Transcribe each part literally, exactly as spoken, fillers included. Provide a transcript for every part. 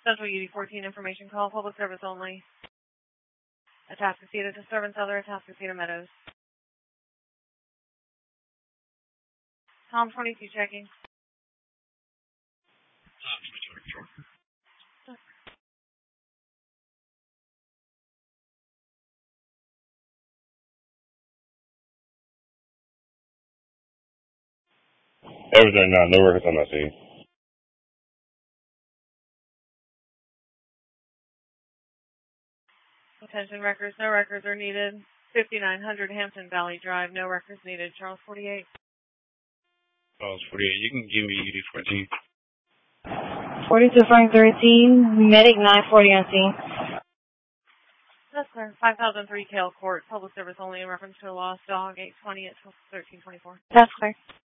Central U D fourteen information call, public service only. Atascocita disturbance, other Atascocita Meadows. Tom twenty-two checking. Everything now, no records on that scene. Attention records, no records are needed. fifty-nine hundred Hampton Valley Drive, no records needed. Charles forty-eight. Charles forty-eight, you can give me U D fourteen. forty-two Frank thirteen, medic nine forty on scene. That's clear. five thousand three Kale Court, public service only in reference to a lost dog, eight twenty at thirteen twenty-four. That's clear.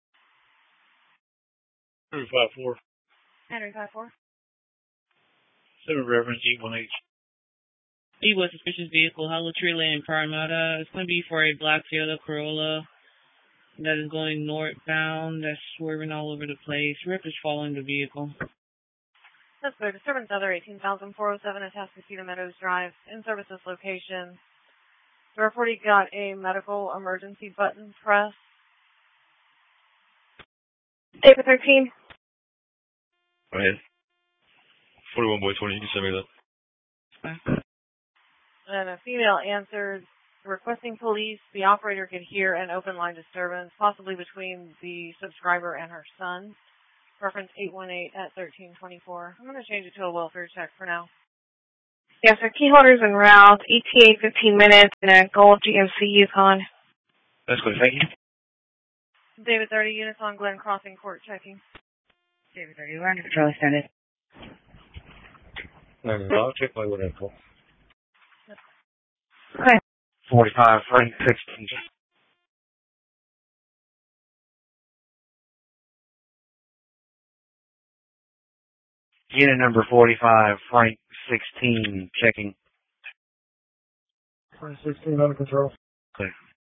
Henry five four. Henry five four. seven Reverend G one H. B was suspicious vehicle, Hollow Tree Lane, Parramatta. It's going to be for a black Toyota Corolla that is going northbound. That's swerving all over the place. Rip is following the vehicle. That's clear. Disturbance other eighteen thousand four oh seven Atascocita Meadows Drive. In services location. The reportee got a medical emergency button press. David thirteen. Go ahead. forty-one boy twenty, you can send me that. And a female answered, requesting police. The operator could hear an open line disturbance, possibly between the subscriber and her son. Reference eight one eight at thirteen twenty-four. I'm going to change it to a welfare check for now. Yes, sir. Key holders en route. E T A fifteen minutes and a Gold G M C Yukon. That's good, thank you. David thirty, units on Glen Crossing Court checking. David thirty, we're under control extended. No, no, I'll check my what info. Okay. forty-five, Frank sixteen. Unit number forty-five, Frank sixteen, checking. Frank sixteen under control. Clear.